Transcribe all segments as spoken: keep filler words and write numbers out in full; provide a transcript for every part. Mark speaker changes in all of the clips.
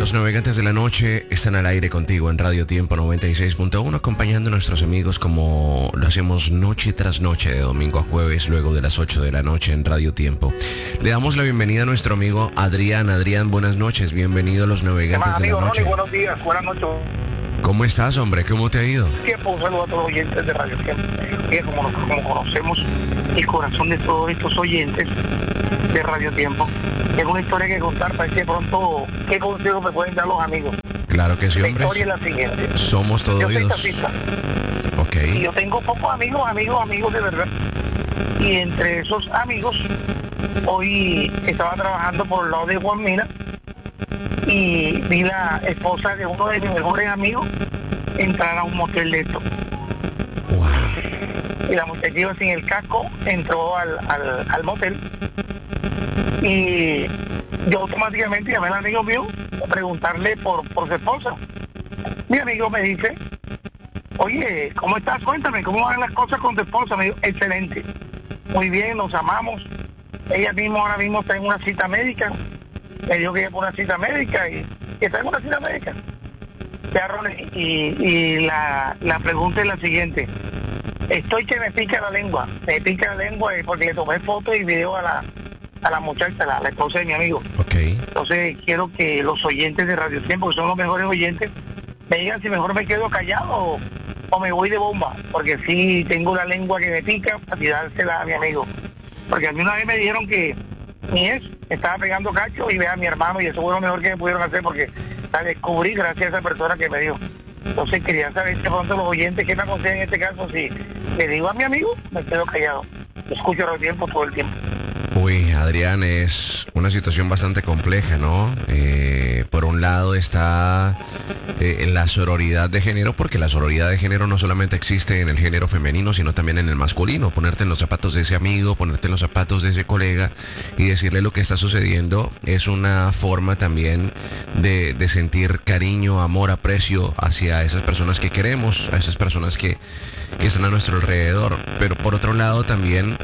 Speaker 1: Los navegantes de la noche están al aire contigo en Radio Tiempo noventa y seis punto uno, acompañando a nuestros amigos como lo hacemos noche tras noche, de domingo a jueves, luego de las ocho de la noche en Radio Tiempo. Le damos la bienvenida a nuestro amigo Adrián. Adrián, buenas noches, bienvenido a Los Navegantes
Speaker 2: Más,
Speaker 1: de
Speaker 2: amigo
Speaker 1: la Noche.
Speaker 2: Ronnie, buenos días, buenas noches.
Speaker 1: ¿Cómo estás, hombre? ¿Cómo te ha ido?
Speaker 2: Tiempo, un saludo a todos los oyentes de Radio Tiempo. Que como, nos- como conocemos el corazón de todos estos oyentes de Radio Tiempo, tengo una historia que contar para que de pronto, ¿qué consejos me pueden dar los amigos?
Speaker 1: Claro que sí,
Speaker 2: La
Speaker 1: hombre.
Speaker 2: historia es la siguiente.
Speaker 1: Somos todos
Speaker 2: Yo soy
Speaker 1: oídos.
Speaker 2: taxista
Speaker 1: Ok.
Speaker 2: y yo tengo pocos amigos, amigos, amigos de verdad. Y entre esos amigos, hoy estaba trabajando por el lado de Juan Mina y vi la esposa de uno de mis mejores amigos entrar a un motel de esto.
Speaker 1: Wow.
Speaker 2: Y la muchacha iba sin el casco, entró al, al, al motel y yo automáticamente llamé al amigo mío a preguntarle por, por su esposa. Mi amigo me dice, oye, ¿cómo estás? Cuéntame, ¿cómo van las cosas con tu esposa? Me dijo, excelente, muy bien, nos amamos. Ella misma ahora mismo está en una cita médica, me dijo que iba por una cita médica y que está en una cita médica. Ya, Ronnie, y, y la, la pregunta es la siguiente. Estoy que me pica la lengua, me pica la lengua eh, porque le tomé fotos y video a la, a la muchacha, la, la esposa de mi amigo.
Speaker 1: Ok.
Speaker 2: Entonces quiero que los oyentes de Radio Tiempo, que son los mejores oyentes, me digan si mejor me quedo callado o, o me voy de bomba, porque sí tengo la lengua que me pica para tirársela a mi amigo. Porque a mí una vez me dijeron que mi ex estaba pegando cacho y ve a mi hermano y eso fue lo mejor que me pudieron hacer porque la descubrí gracias a esa persona que me dio. Entonces quería saber de pronto los oyentes qué me aconsejan en este caso, si le digo a mi amigo, me quedo callado. Escucho Radio Tiempo todo el tiempo.
Speaker 1: Uy, Adrián, es una situación bastante compleja, ¿no? Eh, por un lado está eh, la sororidad de género, porque la sororidad de género no solamente existe en el género femenino, sino también en el masculino. Ponerte en los zapatos de ese amigo, ponerte en los zapatos de ese colega y decirle lo que está sucediendo es una forma también de, de sentir cariño, amor, aprecio hacia esas personas que queremos, a esas personas que, que están a nuestro alrededor. Pero por otro lado también...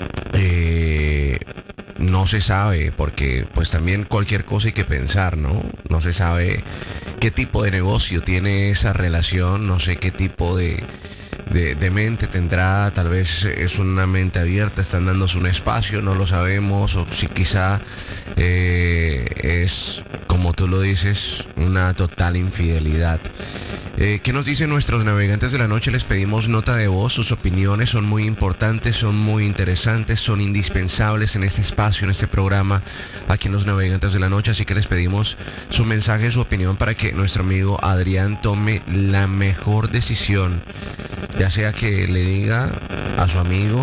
Speaker 1: Eh, no se sabe, porque pues también cualquier cosa hay que pensar, ¿no? No se sabe qué tipo de negocio tiene esa relación, no sé qué tipo de, de, de mente tendrá, tal vez es una mente abierta, están dándose un espacio, no lo sabemos, o si quizá eh, es, como tú lo dices, una total infidelidad. Eh, ¿Qué nos dicen nuestros navegantes de la noche? Les pedimos nota de voz, sus opiniones son muy importantes, son muy interesantes, son indispensables en este espacio, en este programa, aquí en Los Navegantes de la Noche, así que les pedimos su mensaje, su opinión para que nuestro amigo Adrián tome la mejor decisión, ya sea que le diga a su amigo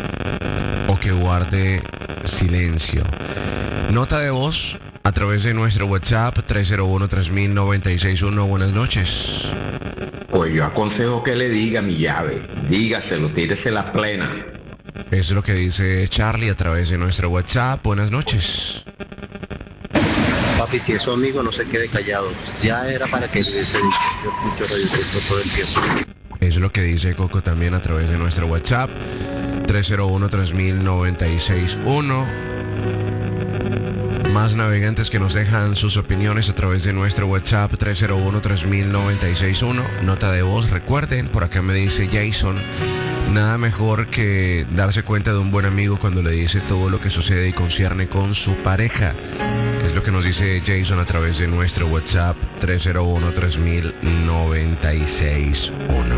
Speaker 1: o que guarde silencio. Nota de voz a través de nuestro WhatsApp tres cero uno, tres mil, noventa y seis uno. Buenas noches.
Speaker 3: Pues yo aconsejo que le diga mi llave, dígaselo, tírese la plena.
Speaker 1: Es lo que dice Charlie a través de nuestro WhatsApp. Buenas noches.
Speaker 4: Papi, si es su amigo, no se quede callado. Ya era para que le hubiese dicho. Yo escucho Radio Tiempo todo el tiempo.
Speaker 1: Es lo que dice Coco también a través de nuestro WhatsApp tres cero uno, tres mil, noventa y seis uno. Más navegantes que nos dejan sus opiniones a través de nuestro WhatsApp tres cero uno, tres mil, noventa y seis uno. Nota de voz, recuerden, por acá me dice Jason, nada mejor que darse cuenta de un buen amigo cuando le dice todo lo que sucede y concierne con su pareja. Es lo que nos dice Jason a través de nuestro WhatsApp tres cero uno, tres mil, noventa y seis uno.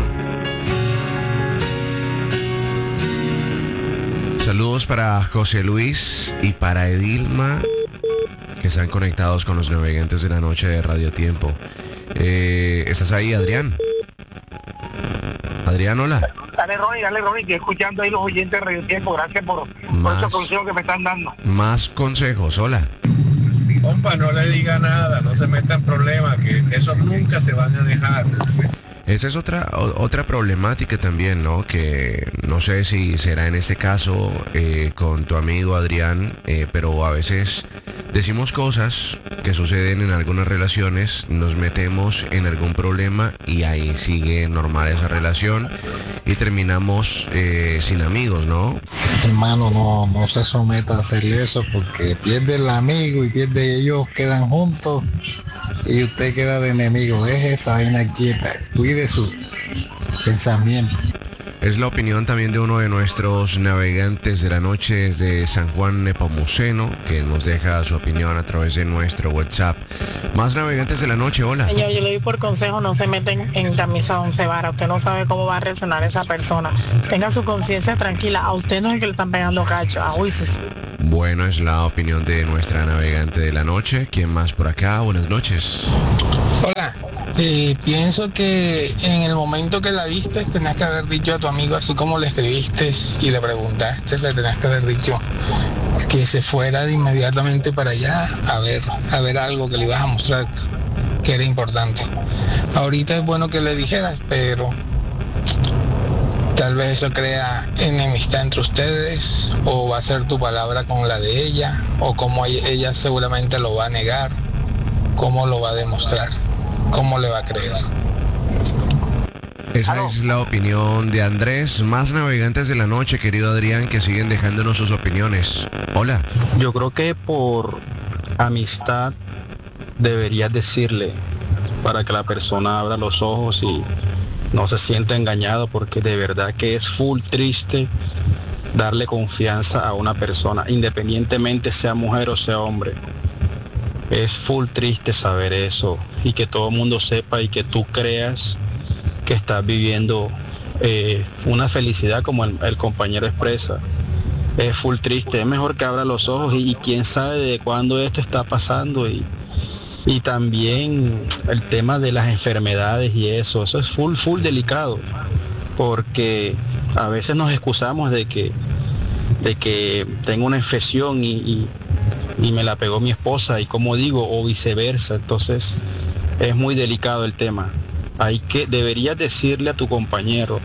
Speaker 1: Saludos para José Luis y para Edilma, que están conectados con los navegantes de la noche de Radio Tiempo. Eh, ¿Estás ahí, Adrián? Adrián, hola.
Speaker 2: Dale, Ronnie, dale, Ronnie, que escuchando ahí los oyentes de Radio Tiempo. Gracias por, por
Speaker 1: Más.
Speaker 2: esos consejos que me están dando.
Speaker 1: Más consejos, hola.
Speaker 5: Compa, no le diga nada, no se meta en problemas, que esos nunca se van a dejar.
Speaker 1: Esa es otra o- otra problemática también, ¿no? Que no sé si será en este caso eh, con tu amigo Adrián, eh, pero a veces decimos cosas que suceden en algunas relaciones, nos metemos en algún problema y ahí sigue normal esa relación y terminamos eh, sin amigos, ¿no?
Speaker 6: Hermano, no, no se someta a hacer eso porque pierde el amigo y pierde ellos, quedan juntos y usted queda de enemigo. Deje esa vaina quieta, cuide su pensamiento.
Speaker 1: Es la opinión también de uno de nuestros navegantes de la noche desde San Juan Nepomuceno, que nos deja su opinión a través de nuestro WhatsApp. Más navegantes de la noche, hola.
Speaker 7: Señor, yo le doy por consejo, no se meten en camisa once varas. Usted no sabe cómo va a reaccionar esa persona. Tenga su conciencia tranquila. A usted no es el que le están pegando cacho. A juicios.
Speaker 1: Bueno, es la opinión de nuestra navegante de la noche. ¿Quién más por acá? Buenas noches.
Speaker 8: Hola. Eh, pienso que en el momento que la viste tenías que haber dicho a tu amigo, así como le escribiste y le preguntaste, le tenías que haber dicho que se fuera de inmediatamente para allá a ver, a ver algo que le ibas a mostrar que era importante. Ahorita es bueno que le dijeras, pero tal vez eso crea enemistad entre ustedes, o va a ser tu palabra con la de ella, o como ella seguramente lo va a negar, cómo lo va a demostrar. ¿Cómo le va a creer?
Speaker 1: Esa
Speaker 2: ¿Aló?
Speaker 1: es la opinión de Andrés. Más navegantes de la noche, querido Adrián, que siguen dejándonos sus opiniones. Hola.
Speaker 4: Yo creo que por amistad deberías decirle, para que la persona abra los ojos y no se sienta engañado, porque de verdad que es full triste darle confianza a una persona, independientemente sea mujer o sea hombre. Es full triste saber eso y que todo el mundo sepa y que tú creas que estás viviendo eh, una felicidad como el, el compañero expresa. Es full triste, es mejor que abra los ojos y, y quién sabe de cuándo esto está pasando, y, y también el tema de las enfermedades y eso, eso es full, full delicado, porque a veces nos excusamos de que, de que tengo una infección y, y y me la pegó mi esposa, y como digo, o viceversa. Entonces es muy delicado el tema. Hay que, deberías decirle a tu compañero,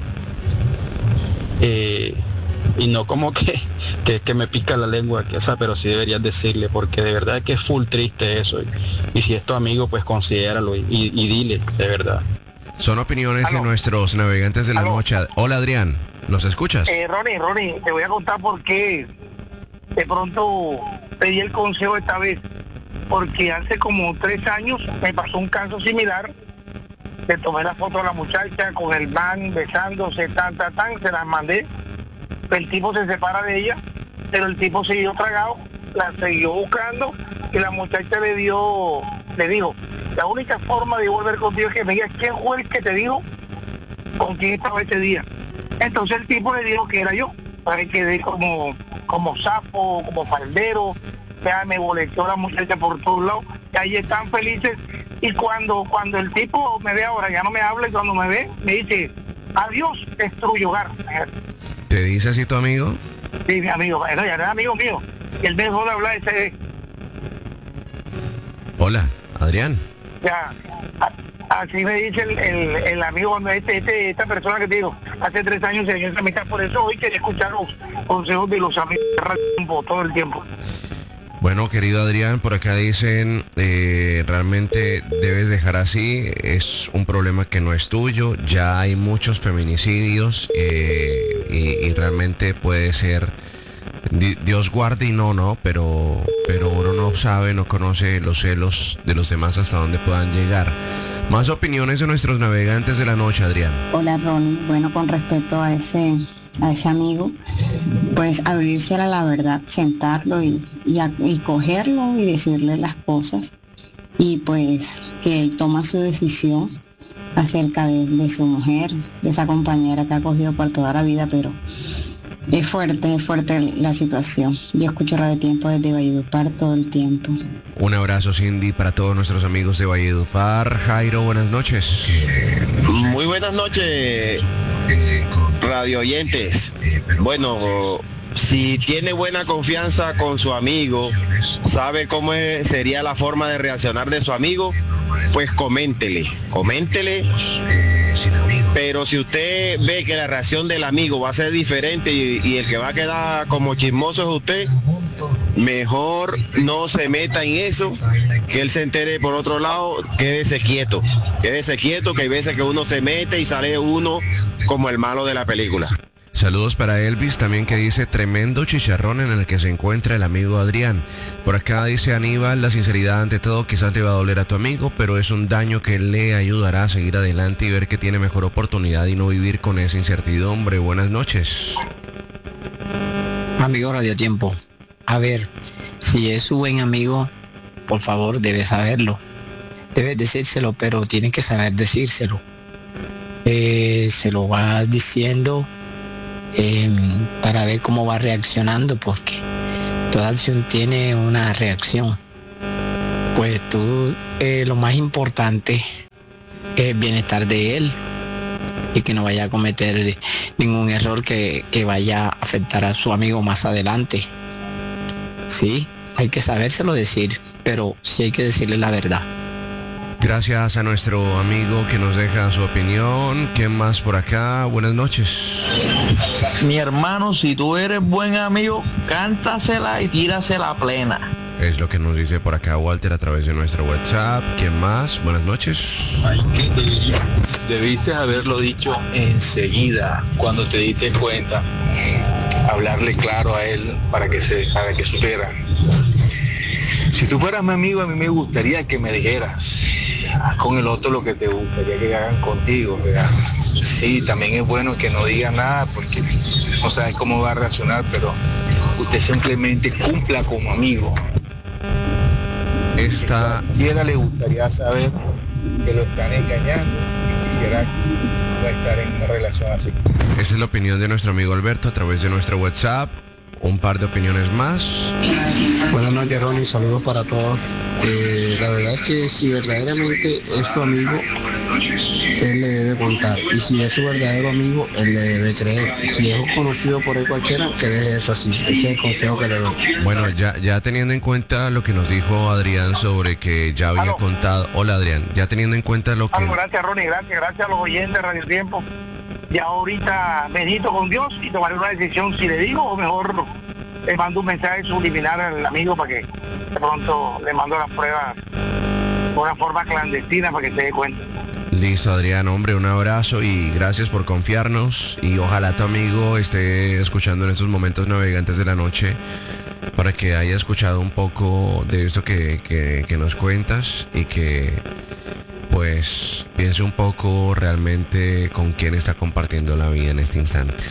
Speaker 4: eh, y no como que, que, que me pica la lengua, que, o sea, pero sí deberías decirle, porque de verdad que es full triste eso, y, y si es tu amigo, pues considéralo y, y, y dile, de verdad.
Speaker 1: Son opiniones
Speaker 2: ¿Aló?
Speaker 1: de nuestros navegantes de la
Speaker 2: ¿Aló?
Speaker 1: noche. Hola, Adrián, ¿nos escuchas?
Speaker 2: Eh, Ronnie, Ronnie, te voy a contar por qué de pronto pedí el consejo esta vez. Porque hace como tres años me pasó un caso similar. Le tomé la foto a la muchacha con el man besándose, tan, tan, tan, se las mandé. El tipo se separa de ella, pero el tipo siguió tragado, la siguió buscando, y la muchacha le dio, le dijo, la única forma de volver contigo es que me digas quién fue el que te dijo con quién estaba ese día. Entonces el tipo le dijo que era yo. Ahí quedé como, como sapo, como faldero, ya me boleteó la muchacha por todos lados, y ahí están felices. Y cuando cuando el tipo me ve ahora, ya no me habla, y cuando me ve, me dice, adiós, destruyo hogar.
Speaker 1: ¿Te dice así tu amigo?
Speaker 2: Sí, mi amigo, no, ya era amigo mío, y él me dejó de hablar ese,
Speaker 1: Hola, Adrián.
Speaker 2: ya, a- así me dice el, el, el amigo, cuando este, este, esta persona que te digo, hace tres años se dio esa amistad. Por eso hoy quería escuchar los consejos de los amigos de Radio Tiempo, todo el tiempo.
Speaker 1: Bueno, querido Adrián, por acá dicen, eh, realmente debes dejar así, es un problema que no es tuyo, ya hay muchos feminicidios, eh, y, y realmente puede ser, di- Dios guarde y no, no, pero, pero uno no sabe, no conoce los celos de los demás hasta dónde puedan llegar. Más opiniones de nuestros navegantes de la noche, Adrián.
Speaker 9: Hola Ronnie, bueno, con respecto a ese, a ese amigo, pues abrirse a la verdad, sentarlo y, y, a- y cogerlo y decirle las cosas, y pues que él toma su decisión acerca de, de su mujer, de esa compañera que ha cogido por toda la vida, pero es fuerte, es fuerte la situación. Yo escucho Radio Tiempo desde Valledupar todo el tiempo.
Speaker 1: Un abrazo, Cindy, para todos nuestros amigos de Valledupar. Jairo, buenas noches.
Speaker 10: Muy buenas noches, radio oyentes. Bueno, si tiene buena confianza con su amigo, sabe cómo es- sería la forma de reaccionar de su amigo, pues coméntele, coméntele. Pero si usted ve que la reacción del amigo va a ser diferente y, y el que va a quedar como chismoso es usted, mejor no se meta en eso, que él se entere por otro lado. Quédese quieto, quédese quieto, que hay veces que uno se mete y sale uno como el malo de la película.
Speaker 1: Saludos para Elvis también, que dice tremendo chicharrón en el que se encuentra el amigo Adrián. Por acá dice Aníbal, la sinceridad ante todo, quizás le va a doler a tu amigo, pero es un daño que le ayudará a seguir adelante y ver que tiene mejor oportunidad y no vivir con esa incertidumbre. Buenas noches.
Speaker 11: Amigo Radio Tiempo, a ver, si es su buen amigo, por favor, debe saberlo. Debes decírselo, pero tienes que saber decírselo. Eh, se lo vas diciendo eh, para ver cómo va reaccionando, porque toda acción tiene una reacción. Pues tú, eh, lo más importante es el bienestar de él y que no vaya a cometer ningún error que, que vaya a afectar a su amigo más adelante. Sí, hay que sabérselo decir, pero sí hay que decirle la verdad.
Speaker 1: Gracias a nuestro amigo que nos deja su opinión. ¿Quién más por acá? Buenas noches.
Speaker 12: Mi hermano, si tú eres buen amigo, cántasela y tírasela plena.
Speaker 1: Es lo que nos dice por acá Walter a través de nuestro WhatsApp. ¿Quién más? Buenas noches.
Speaker 4: Debiste haberlo dicho enseguida, cuando te diste cuenta. Hablarle claro a él para que se, para que supiera. Si tú fueras mi amigo, a mí me gustaría que me dijeras con el otro lo que te gustaría que hagan contigo, ¿verdad? Sí, también es bueno que no diga nada porque no sabes cómo va a reaccionar, pero usted simplemente cumpla como amigo.
Speaker 1: Esta...
Speaker 4: A cualquiera le gustaría saber que lo están engañando y quisiera no estar en una relación así.
Speaker 1: Esa es la opinión de nuestro amigo Alberto a través de nuestro WhatsApp. Un par de opiniones más.
Speaker 6: Buenas noches, Ronnie, saludos para todos. Eh, la verdad es que si verdaderamente es su amigo, él le debe contar. Y si es su verdadero amigo, él le debe creer. Si es conocido por él cualquiera, que deje eso así. Ese es el consejo que le doy.
Speaker 1: Bueno, ya, ya teniendo en cuenta lo que nos dijo Adrián sobre que ya había
Speaker 2: ¿Aló?
Speaker 1: contado. Hola, Adrián. Ya teniendo en cuenta lo que...
Speaker 2: Aló, gracias, Ronnie, gracias, gracias a los oyentes de Radio Tiempo. Ya ahorita medito con Dios y tomaré una decisión si le digo o mejor le mando un mensaje subliminal al amigo para que de pronto le mando las pruebas de una forma clandestina para que se dé cuenta.
Speaker 1: Listo, Adrián, hombre, un abrazo y gracias por confiarnos y ojalá tu amigo esté escuchando en estos momentos navegantes de la noche para que haya escuchado un poco de esto que, que, que nos cuentas y que pues piense un poco realmente con quién está compartiendo la vida en este instante.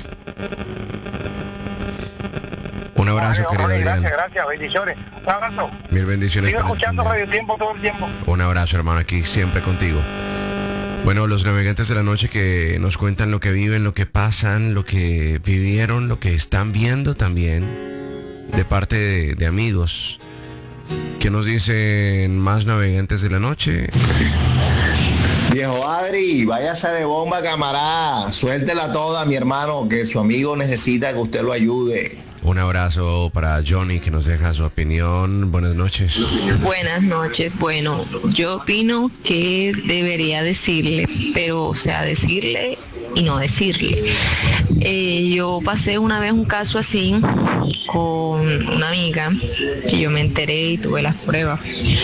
Speaker 1: Un abrazo,
Speaker 2: Vale,
Speaker 1: querido
Speaker 2: Ronnie,
Speaker 1: Adrián.
Speaker 2: gracias, gracias, bendiciones. Un abrazo.
Speaker 1: Mil bendiciones.
Speaker 2: Sigo
Speaker 1: para
Speaker 2: escuchando
Speaker 1: ti.
Speaker 2: Radio Tiempo todo el tiempo.
Speaker 1: Un abrazo, hermano, aquí siempre contigo. Bueno, los navegantes de la noche que nos cuentan lo que viven, lo que pasan, lo que vivieron, lo que están viendo también, de parte de, de amigos. ¿Qué nos dicen más navegantes de la noche?
Speaker 10: Viejo Adri, váyase de bomba, camarada. Suéltela toda, mi hermano, que su amigo necesita que usted lo ayude.
Speaker 1: Un abrazo para Johnny que nos deja su opinión. Buenas noches.
Speaker 13: Buenas noches. Bueno, yo opino que debería decirle, pero o sea, decirle y no decirle. Eh, yo pasé una vez un caso así con una amiga que yo me enteré y tuve las pruebas.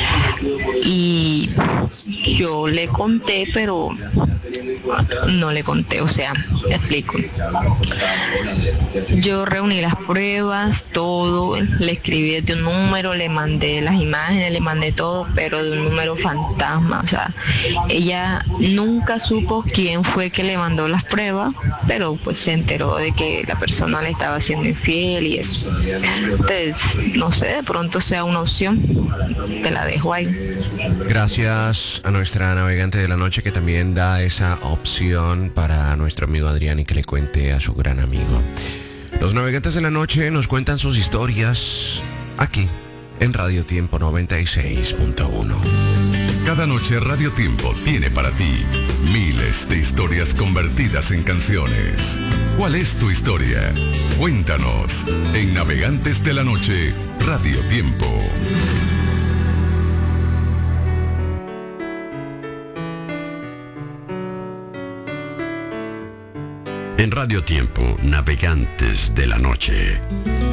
Speaker 13: Y yo le conté, pero no le conté, o sea, te explico. Yo reuní las pruebas, todo, le escribí de un número, le mandé las imágenes, le mandé todo, pero de un número fantasma, o sea, ella nunca supo quién fue que le mandó las pruebas, pero pues se enteró de que la persona le estaba siendo infiel y eso. Entonces, no sé, de pronto sea una opción, te la dejo ahí.
Speaker 1: Gracias a nuestra navegante de la noche que también da esa opción para nuestro amigo Adrián y que le cuente a su gran amigo. Los navegantes de la noche nos cuentan sus historias aquí en Radio Tiempo noventa y seis punto uno.
Speaker 14: Cada noche Radio Tiempo tiene para ti miles de historias convertidas en canciones. ¿Cuál es tu historia? Cuéntanos en Navegantes de la Noche, Radio Tiempo. En Radio Tiempo, Navegantes de la Noche.